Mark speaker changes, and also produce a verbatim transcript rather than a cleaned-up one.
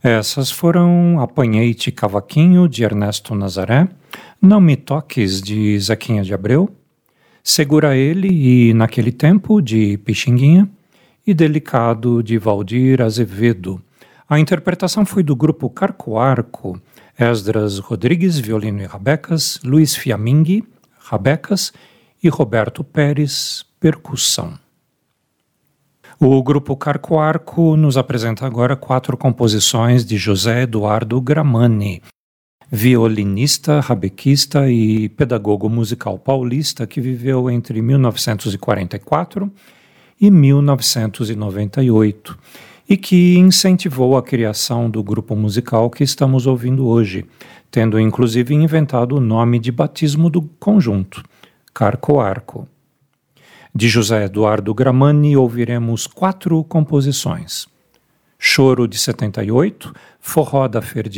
Speaker 1: Essas foram Apanhei-te Cavaquinho, de Ernesto Nazaré, Não Me Toques, de Zequinha de Abreu, Segura Ele e Naquele Tempo, de Pixinguinha, e Delicado, de Valdir Azevedo. A interpretação foi do grupo Carcoarco, Esdras Rodrigues, violino e rabecas, Luiz Fiaminghi, rabecas, e Roberto Pérez, percussão. O grupo Carcoarco nos apresenta agora quatro composições de José Eduardo Gramani, violinista, rabequista e pedagogo musical paulista que viveu entre mil novecentos e quarenta e quatro e mil novecentos e noventa e oito e que incentivou a criação do grupo musical que estamos ouvindo hoje, tendo inclusive inventado o nome de batismo do conjunto, Carcoarco. De José Eduardo Gramani ouviremos quatro composições: Choro de setenta e oito, Forró da Ferdi